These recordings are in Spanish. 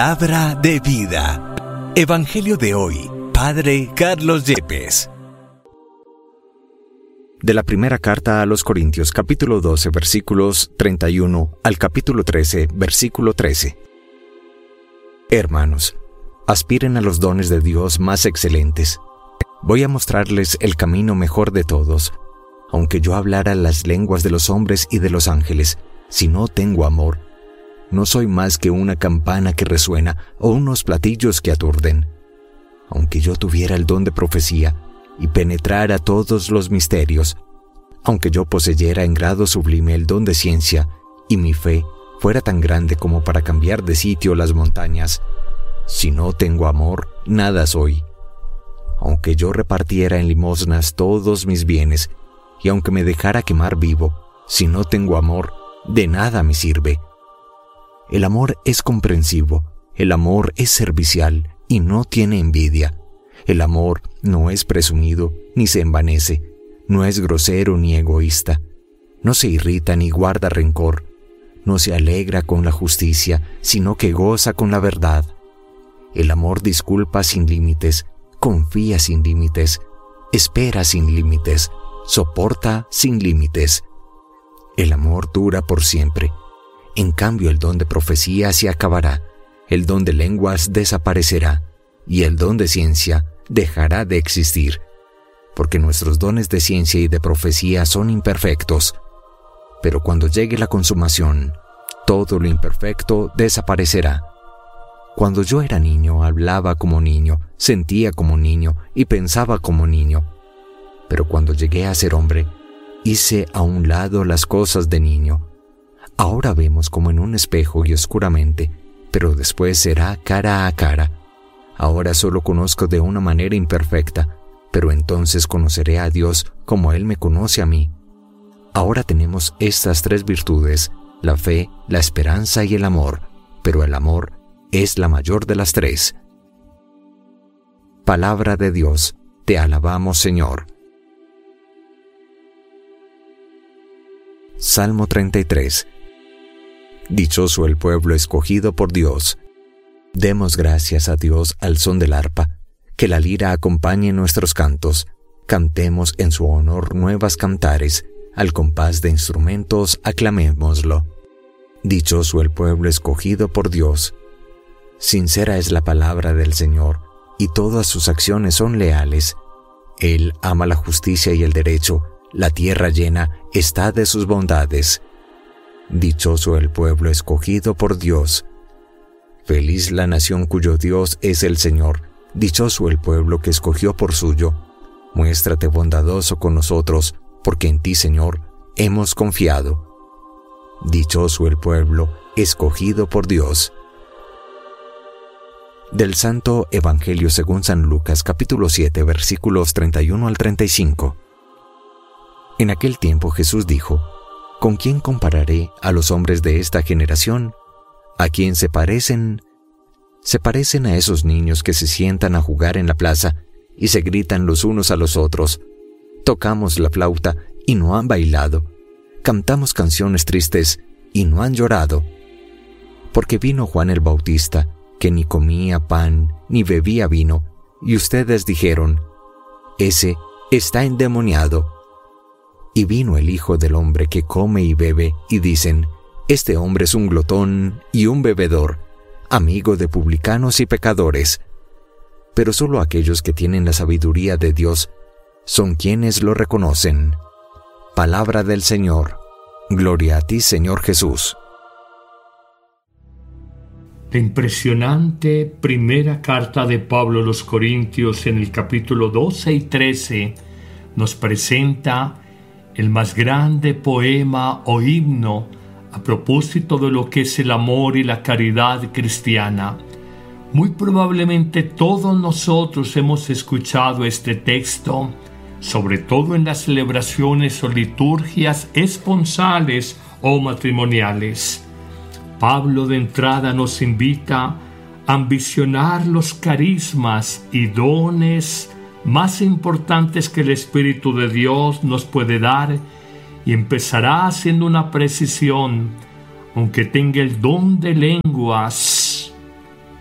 Palabra de vida. Evangelio de hoy. Padre Carlos Yepes. De la primera carta a los Corintios, capítulo 12, versículos 31 al capítulo 13, versículo 13. Hermanos, aspiren a los dones de Dios más excelentes. Voy a mostrarles el camino mejor de todos. Aunque yo hablara las lenguas de los hombres y de los ángeles, si no tengo amor, no soy más que una campana que resuena o unos platillos que aturden. Aunque yo tuviera el don de profecía y penetrara todos los misterios, aunque yo poseyera en grado sublime el don de ciencia y mi fe fuera tan grande como para cambiar de sitio las montañas, si no tengo amor, nada soy. Aunque yo repartiera en limosnas todos mis bienes y aunque me dejara quemar vivo, si no tengo amor, de nada me sirve. El amor es comprensivo, el amor es servicial y no tiene envidia. El amor no es presumido ni se envanece, no es grosero ni egoísta, no se irrita ni guarda rencor, no se alegra con la justicia, sino que goza con la verdad. El amor disculpa sin límites, confía sin límites, espera sin límites, soporta sin límites. El amor dura por siempre. En cambio, el don de profecía se acabará, el don de lenguas desaparecerá, y el don de ciencia dejará de existir, porque nuestros dones de ciencia y de profecía son imperfectos. Pero cuando llegue la consumación, todo lo imperfecto desaparecerá. Cuando yo era niño, hablaba como niño, sentía como niño y pensaba como niño. Pero cuando llegué a ser hombre, hice a un lado las cosas de niño. Ahora vemos como en un espejo y oscuramente, pero después será cara a cara. Ahora solo conozco de una manera imperfecta, pero entonces conoceré a Dios como Él me conoce a mí. Ahora tenemos estas tres virtudes, la fe, la esperanza y el amor, pero el amor es la mayor de las tres. Palabra de Dios, te alabamos, Señor. Salmo 33. Dichoso el pueblo escogido por Dios. Demos gracias a Dios al son del arpa, que la lira acompañe nuestros cantos. Cantemos en su honor nuevas cantares, al compás de instrumentos aclamémoslo. Dichoso el pueblo escogido por Dios. Sincera es la palabra del Señor, y todas sus acciones son leales. Él ama la justicia y el derecho, la tierra llena está de sus bondades. Dichoso el pueblo escogido por Dios. Feliz la nación cuyo Dios es el Señor. Dichoso el pueblo que escogió por suyo. Muéstrate bondadoso con nosotros, porque en ti, Señor, hemos confiado. Dichoso el pueblo escogido por Dios. Del Santo Evangelio según San Lucas, capítulo 7, versículos 31 al 35. En aquel tiempo Jesús dijo: ¿Con quién compararé a los hombres de esta generación? ¿A quién se parecen? Se parecen a esos niños que se sientan a jugar en la plaza y se gritan los unos a los otros. Tocamos la flauta y no han bailado. Cantamos canciones tristes y no han llorado. Porque vino Juan el Bautista, que ni comía pan ni bebía vino, y ustedes dijeron: ese está endemoniado. Y vino el Hijo del Hombre que come y bebe, y dicen: este hombre es un glotón y un bebedor, amigo de publicanos y pecadores. Pero solo aquellos que tienen la sabiduría de Dios son quienes lo reconocen. Palabra del Señor. Gloria a ti, Señor Jesús. La impresionante primera carta de Pablo a los Corintios en el capítulo 12 y 13 nos presenta el más grande poema o himno a propósito de lo que es el amor y la caridad cristiana. Muy probablemente todos nosotros hemos escuchado este texto, sobre todo en las celebraciones o liturgias esponsales o matrimoniales. Pablo de entrada nos invita a ambicionar los carismas y dones más importantes que el Espíritu de Dios nos puede dar, y empezará haciendo una precisión: aunque tenga el don de lenguas,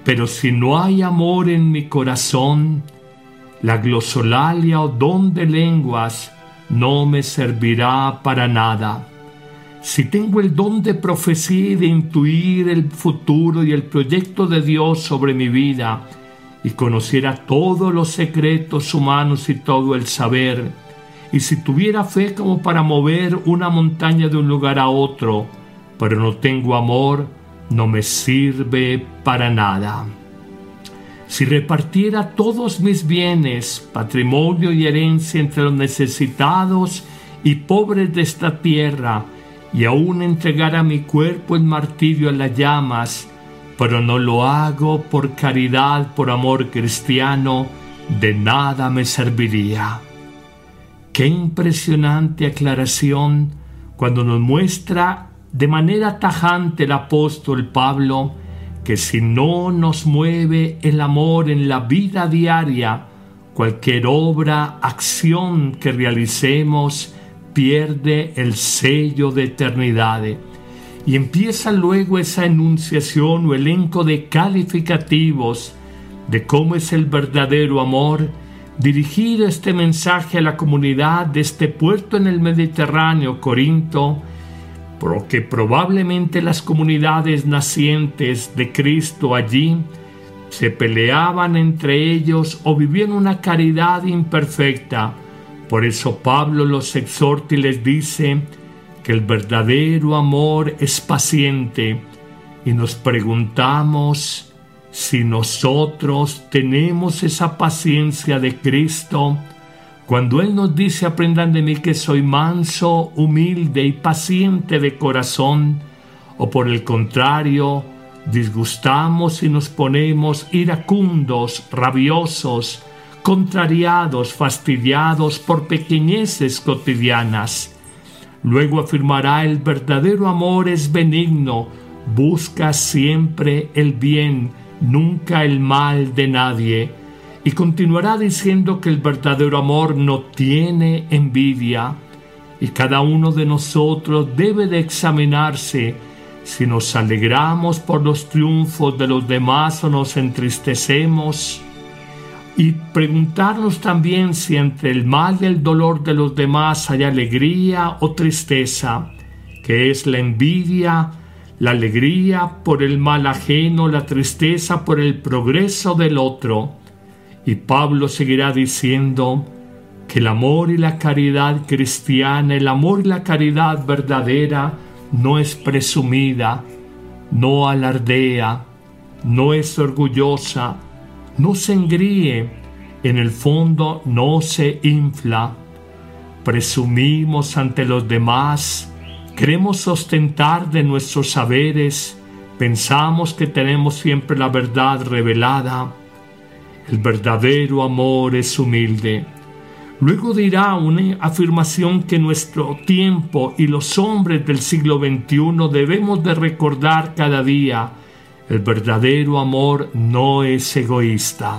Pero si no hay amor en mi corazón, la glosolalia o don de lenguas no me servirá para nada. Si tengo el don de profecía y de intuir el futuro y el proyecto de Dios sobre mi vida, y conociera todos los secretos humanos y todo el saber, y si tuviera fe como para mover una montaña de un lugar a otro, pero no tengo amor, no me sirve para nada. Si repartiera todos mis bienes, patrimonio y herencia entre los necesitados y pobres de esta tierra, y aún entregara mi cuerpo en martirio a las llamas, pero no lo hago por caridad, por amor cristiano, de nada me serviría. Qué impresionante aclaración cuando nos muestra de manera tajante el apóstol Pablo que si no nos mueve el amor en la vida diaria, cualquier obra, acción que realicemos pierde el sello de eternidad. Y empieza luego esa enunciación o elenco de calificativos de cómo es el verdadero amor, dirigido este mensaje a la comunidad de este puerto en el Mediterráneo, Corinto, porque probablemente las comunidades nacientes de Cristo allí se peleaban entre ellos o vivían una caridad imperfecta. Por eso Pablo los exhorta y les dice que el verdadero amor es paciente, y nos preguntamos si nosotros tenemos esa paciencia de Cristo cuando Él nos dice: aprendan de mí que soy manso, humilde y paciente de corazón, o por el contrario, disgustamos y nos ponemos iracundos, rabiosos, contrariados, fastidiados por pequeñeces cotidianas. Luego afirmará: el verdadero amor es benigno, busca siempre el bien, nunca el mal de nadie. Y continuará diciendo que el verdadero amor no tiene envidia, y cada uno de nosotros debe de examinarse si nos alegramos por los triunfos de los demás o nos entristecemos, y preguntarnos también si entre el mal y el dolor de los demás hay alegría o tristeza, que es la envidia, la alegría por el mal ajeno, la tristeza por el progreso del otro. Y Pablo seguirá diciendo que el amor y la caridad cristiana, el amor y la caridad verdadera, no es presumida, no alardea, no es orgullosa, no se engríe, en el fondo no se infla. Presumimos ante los demás, queremos ostentar de nuestros saberes, pensamos que tenemos siempre la verdad revelada. El verdadero amor es humilde. Luego dirá una afirmación que nuestro tiempo y los hombres del siglo XXI debemos de recordar cada día: el verdadero amor no es egoísta.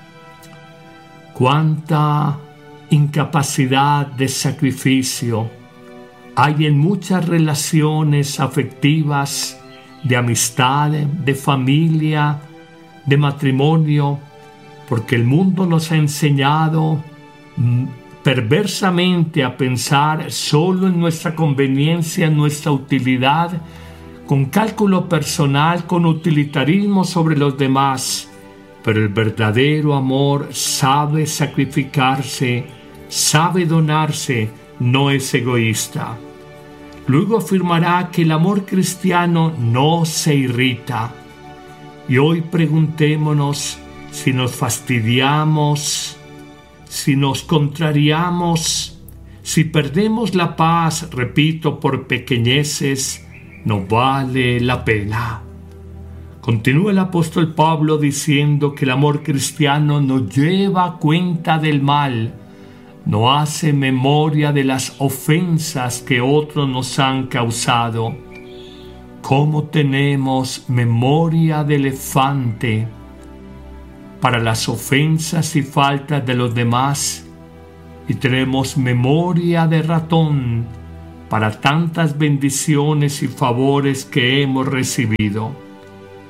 Cuánta incapacidad de sacrificio hay en muchas relaciones afectivas, de amistad, de familia, de matrimonio, porque el mundo nos ha enseñado perversamente a pensar solo en nuestra conveniencia, en nuestra utilidad, con cálculo personal, con utilitarismo sobre los demás. Pero el verdadero amor sabe sacrificarse, sabe donarse, no es egoísta. Luego afirmará que el amor cristiano no se irrita. Y hoy preguntémonos si nos fastidiamos, si nos contrariamos, si perdemos la paz, repito, por pequeñeces, no vale la pena. Continúa el apóstol Pablo diciendo que el amor cristiano no lleva cuenta del mal, no hace memoria de las ofensas que otros nos han causado. ¿Cómo tenemos memoria de elefante para las ofensas y faltas de los demás, y tenemos memoria de ratón para tantas bendiciones y favores que hemos recibido?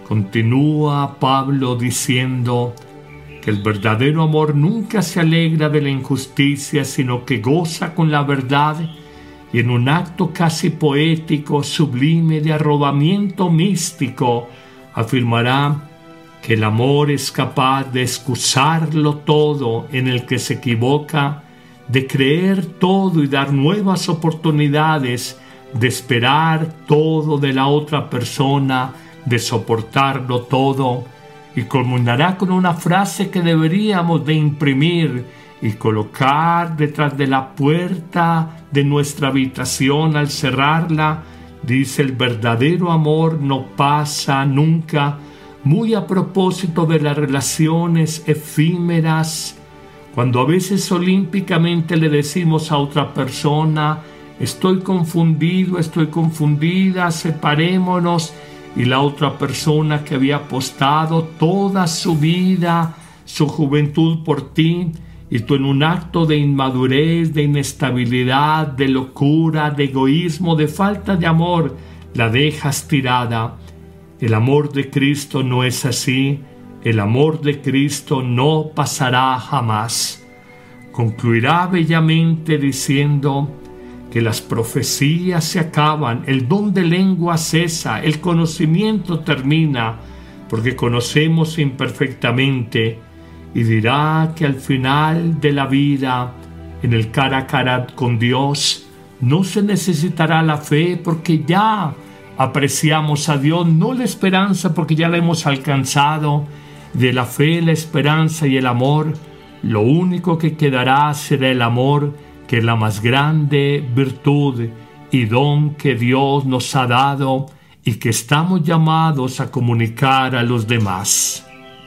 Continúa Pablo diciendo que el verdadero amor nunca se alegra de la injusticia, sino que goza con la verdad, y en un acto casi poético, sublime, de arrobamiento místico, afirmará que el amor es capaz de excusarlo todo en el que se equivoca, de creer todo y dar nuevas oportunidades, de esperar todo de la otra persona, de soportarlo todo, y culminará con una frase que deberíamos de imprimir y colocar detrás de la puerta de nuestra habitación al cerrarla. Dice: el verdadero amor no pasa nunca, muy a propósito de las relaciones efímeras, cuando a veces olímpicamente le decimos a otra persona: estoy confundido, estoy confundida, separémonos, y la otra persona que había apostado toda su vida, su juventud por ti, y tú en un acto de inmadurez, de inestabilidad, de locura, de egoísmo, de falta de amor, la dejas tirada. El amor de Cristo no es así. El amor de Cristo no pasará jamás. Concluirá bellamente diciendo que las profecías se acaban, el don de lengua cesa, el conocimiento termina, porque conocemos imperfectamente, y dirá que al final de la vida, en el cara a cara con Dios, no se necesitará la fe, porque ya apreciamos a Dios, no la esperanza, porque ya la hemos alcanzado. De la fe, la esperanza y el amor, lo único que quedará será el amor, que es la más grande virtud y don que Dios nos ha dado y que estamos llamados a comunicar a los demás.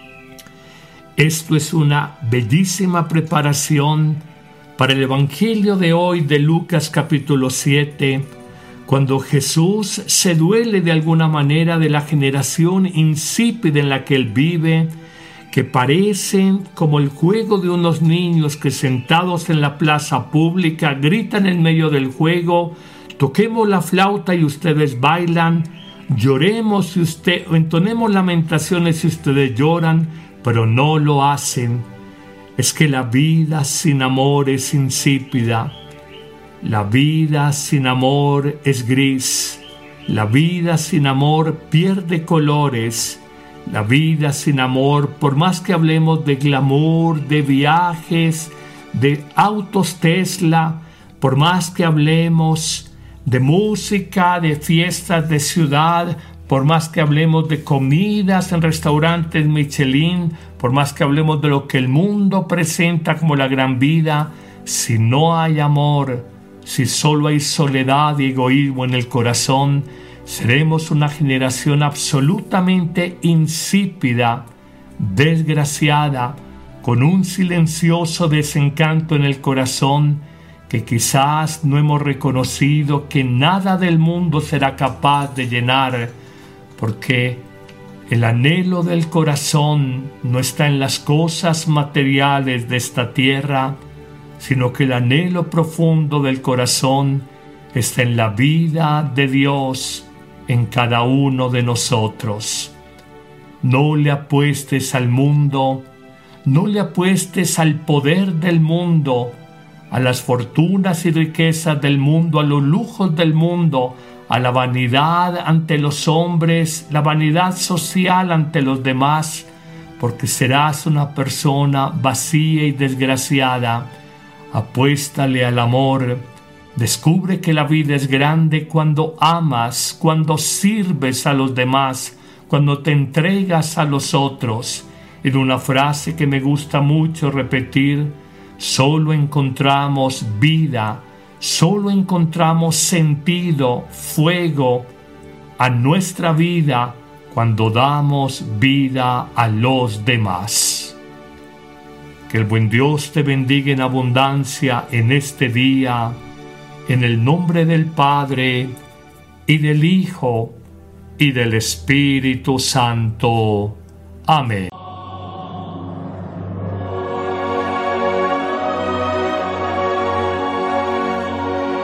Esto es una bellísima preparación para el Evangelio de hoy de Lucas capítulo 7, cuando Jesús se duele de alguna manera de la generación insípida en la que Él vive, que parecen como el juego de unos niños que sentados en la plaza pública gritan en medio del juego: toquemos la flauta y ustedes bailan, lloremos o entonemos lamentaciones y ustedes lloran, pero no lo hacen. Es que la vida sin amor es insípida. La vida sin amor es gris. La vida sin amor pierde colores. La vida sin amor, por más que hablemos de glamour, de viajes, de autos Tesla, por más que hablemos de música, de fiestas de ciudad, por más que hablemos de comidas en restaurantes Michelin, por más que hablemos de lo que el mundo presenta como la gran vida, si no hay amor, si solo hay soledad y egoísmo en el corazón, seremos una generación absolutamente insípida, desgraciada, con un silencioso desencanto en el corazón, que quizás no hemos reconocido que nada del mundo será capaz de llenar, porque el anhelo del corazón no está en las cosas materiales de esta tierra, sino que el anhelo profundo del corazón está en la vida de Dios en cada uno de nosotros. No le apuestes al mundo, no le apuestes al poder del mundo, a las fortunas y riquezas del mundo, a los lujos del mundo, a la vanidad ante los hombres, la vanidad social ante los demás, porque serás una persona vacía y desgraciada. Apuéstale al amor. Descubre que la vida es grande cuando amas, cuando sirves a los demás, cuando te entregas a los otros. En una frase que me gusta mucho repetir: solo encontramos vida, solo encontramos sentido, fuego a nuestra vida cuando damos vida a los demás. Que el buen Dios te bendiga en abundancia en este día, en el nombre del Padre, y del Hijo, y del Espíritu Santo. Amén.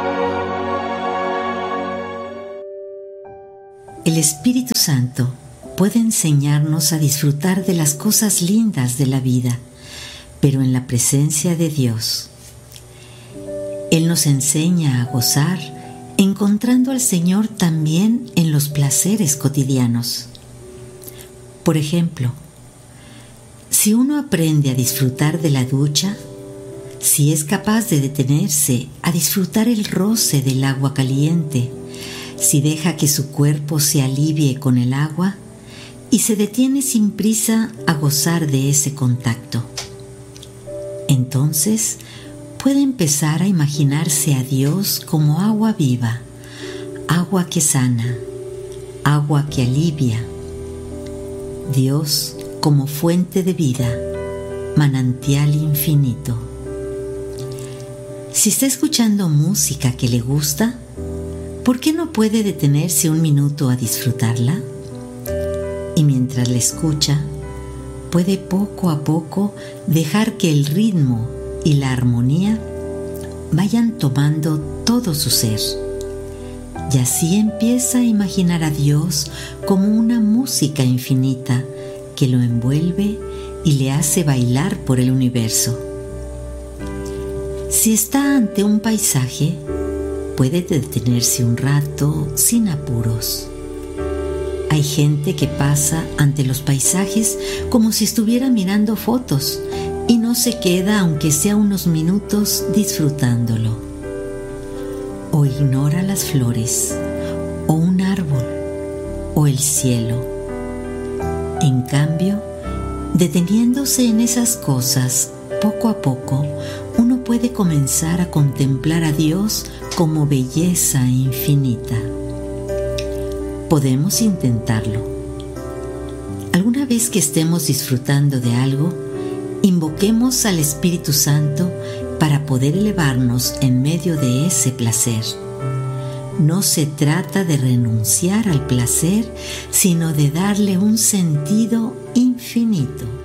El Espíritu Santo puede enseñarnos a disfrutar de las cosas lindas de la vida, pero en la presencia de Dios. Él nos enseña a gozar, encontrando al Señor también en los placeres cotidianos. Por ejemplo, si uno aprende a disfrutar de la ducha, si es capaz de detenerse a disfrutar el roce del agua caliente, si deja que su cuerpo se alivie con el agua y se detiene sin prisa a gozar de ese contacto, entonces puede empezar a imaginarse a Dios como agua viva, agua que sana, agua que alivia. Dios como fuente de vida, manantial infinito. Si está escuchando música que le gusta, ¿por qué no puede detenerse un minuto a disfrutarla? Y mientras la escucha, puede poco a poco dejar que el ritmo y la armonía vayan tomando todo su ser. Y así empieza a imaginar a Dios como una música infinita que lo envuelve y le hace bailar por el universo. Si está ante un paisaje, puede detenerse un rato sin apuros. Hay gente que pasa ante los paisajes como si estuviera mirando fotos y no se queda, aunque sea unos minutos, disfrutándolo. O ignora las flores, o un árbol, o el cielo. En cambio, deteniéndose en esas cosas, poco a poco, uno puede comenzar a contemplar a Dios como belleza infinita. Podemos intentarlo. Alguna vez que estemos disfrutando de algo, invoquemos al Espíritu Santo para poder elevarnos en medio de ese placer. No se trata de renunciar al placer, sino de darle un sentido infinito.